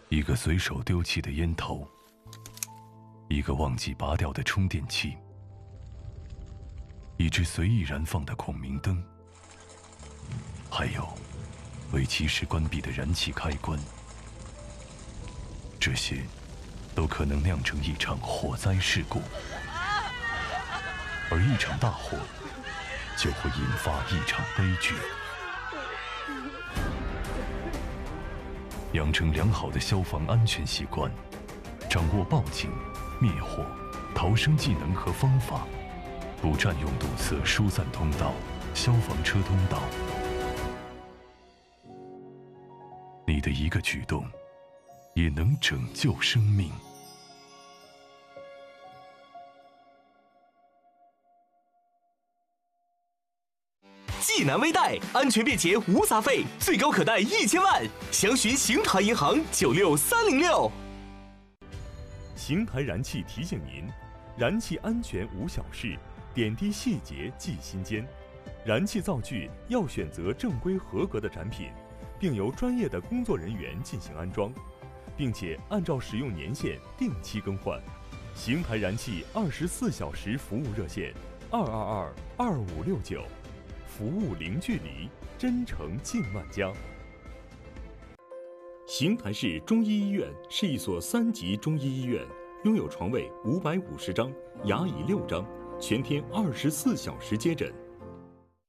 一个随手丢弃的烟头，一个忘记拔掉的充电器，一只随意燃放的孔明灯，还有未及时关闭的燃气开关，这些都可能酿成一场火灾事故，而一场大火就会引发一场悲剧。养成良好的消防安全习惯，掌握报警、灭火、逃生技能和方法，不占用堵塞疏散通道、消防车通道。你的一个举动，也能拯救生命。 济南微贷，安全便捷无杂费，最高可贷1000万，详询邢台银行96306。 邢台燃气提醒您：燃气安全无小事，点滴细节记心间。燃气灶具要选择正规合格的产品，并由专业的工作人员进行安装，并且按照使用年限定期更换。邢台燃气24小时服务热线：222-2569。服务零距离，真诚近万家。邢台市中医医院是一所3级中医医院，拥有床位550张，牙椅6张，全天24小时接诊。